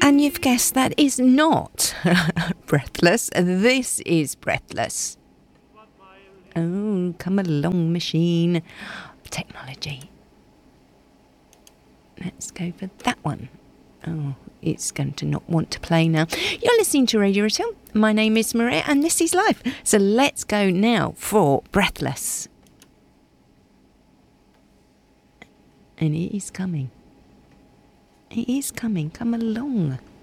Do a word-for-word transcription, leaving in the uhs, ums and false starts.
And you've guessed that is not Breathless. This is Breathless. Oh, come along, machine. Technology. Let's go for that one. Oh, it's going to not want to play now. You're listening to Radio Rotelle. My name is Maria and this is Life. So let's go now for Breathless. And it is coming. It is coming. Come along.